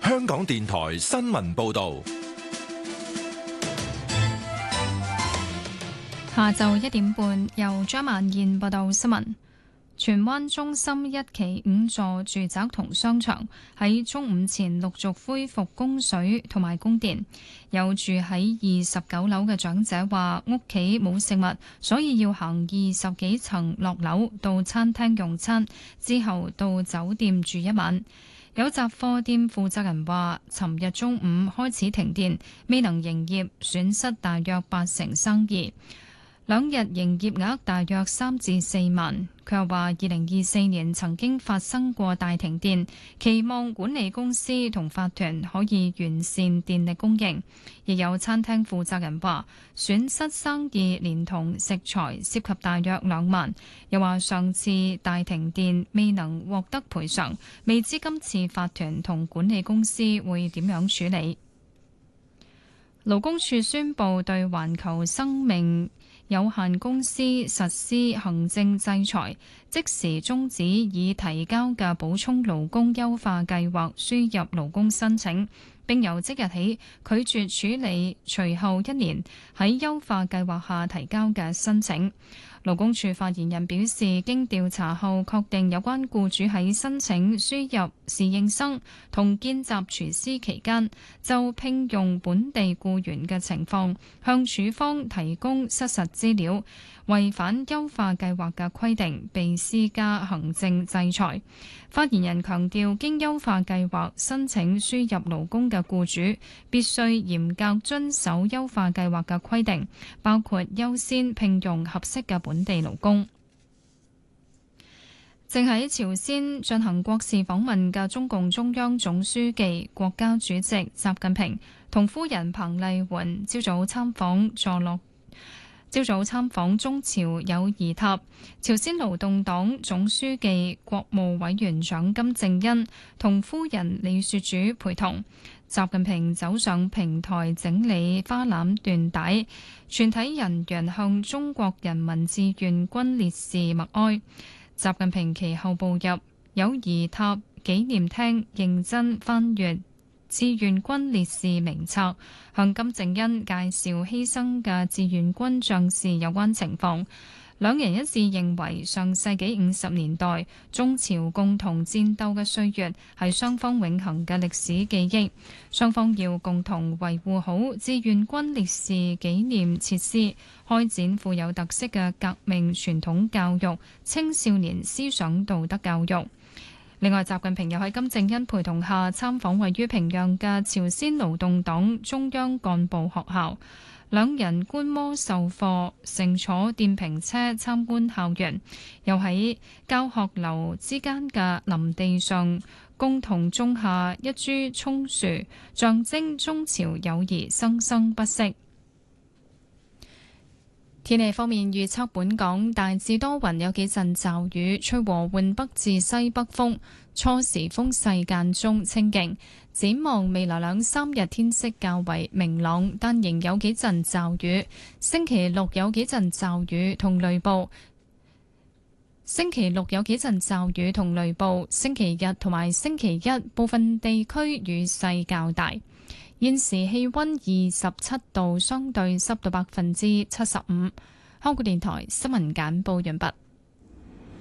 香港電台新聞報道。 下晝1點半，由張曼燕報道新聞。荃灣中心一期5座住宅同商場喺中午前陸續恢復供水同埋供電。有住喺29樓嘅長者話，屋企冇食物，所以要行20幾層落樓到餐廳用餐，之後到酒店住一晚。有雜貨店負責人話，尋日中午開始停電，未能營業，損失大約80%生意。2日營業額大約3至4萬。佢又話，2024年曾經發生過大停電，期望管理公司同法團可以完善電力供應。亦有餐廳負責人話，損失生意連同食材涉及大約2萬。又話上次大停電未能獲得賠償，未知今次法團同管理公司會點樣處理。勞工處宣布對環球生命有限公司實施行政制裁，即時終止已提交嘅補充勞工優化計劃輸入勞工申請，並由即日起拒絕處理隨後1年喺優化計劃下提交嘅申請。勞工處發言人表示，經調查後確定有關僱主喺申請輸入侍應生同見習廚師期間，就聘用本地僱員嘅情況向處方提供失實資料，違反優化計劃嘅規定，被施加行政制裁。發言人強調，經優化計劃申請輸入勞工嘅僱主必須嚴格遵守優化計劃嘅規定，包括優先聘用合適嘅本地勞工。正喺朝鮮進行國事訪問嘅中共中央總書記、國家主席習近平同夫人彭麗媛朝早參訪中朝友誼塔，朝鮮勞動黨總書記、國務委員長金正恩同夫人李雪主陪同。習近平走上平台整理花籃緞帶，全體人員向中國人民志願軍烈士默哀。習近平其後步入友誼塔紀念廳，認真翻閱志願軍烈士名冊，向金正恩介紹犧牲嘅志願軍將士有關情況。兩人一致認為，上世紀50年代中朝共同戰鬥嘅歲月係雙方永恆嘅歷史記憶，雙方要共同維護好志願軍烈士紀念設施，開展富有特色嘅革命傳統教育、青少年思想道德教育。另外，習近平又喺金正恩陪同下參訪位於平壤嘅朝鮮勞動黨中央幹部學校。兩人觀摩授課，乘坐電瓶車參觀校園，又喺教學樓之間嘅林地上共同種下一株蔥樹，象徵中朝友誼生生不息。天氣方面預測，本港大致多雲，有幾陣驟雨，吹和緩北至西北風，初時風勢間中清勁。展望未來2-3日天色較為明朗，但仍有幾陣驟雨。星期六有幾陣驟雨同雷暴。星期日同埋星期一部分地區雨勢較大。現時氣溫27度，相對濕度75%。香港電台新聞簡報完畢。